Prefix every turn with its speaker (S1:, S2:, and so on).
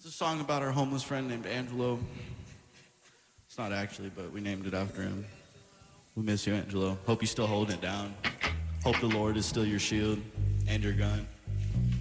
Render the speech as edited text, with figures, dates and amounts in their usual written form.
S1: It's a song about our homeless friend named Angelo. It's not actually, but we named it after him. We miss you, Angelo. Hope you're still holding it down. Hope the Lord is still your shield and your gun.